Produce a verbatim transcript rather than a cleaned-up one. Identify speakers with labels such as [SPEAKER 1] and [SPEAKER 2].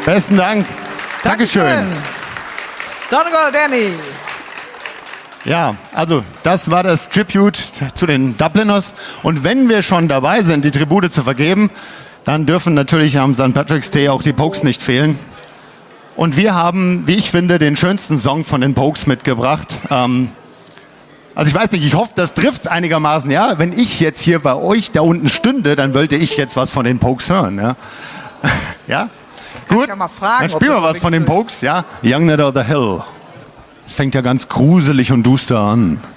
[SPEAKER 1] Besten Dank. Dankeschön.
[SPEAKER 2] Donegal Danny.
[SPEAKER 1] Ja, also das war das Tribute zu den Dubliners. Und wenn wir schon dabei sind, die Tribute zu vergeben, dann dürfen natürlich am Sankt Patrick's Day auch die Pogues nicht fehlen. Und wir haben, wie ich finde, den schönsten Song von den Pogues mitgebracht. Ähm, also ich weiß nicht, ich hoffe, das trifft's einigermaßen. Ja, wenn ich jetzt hier bei euch da unten stünde, dann wollte ich jetzt was von den Pogues hören. Ja, ja? Gut,
[SPEAKER 2] ja mal fragen,
[SPEAKER 1] dann spielen wir was von den Pogues. Ja, Young Ned of the Hill. Es fängt ja ganz gruselig und duster an.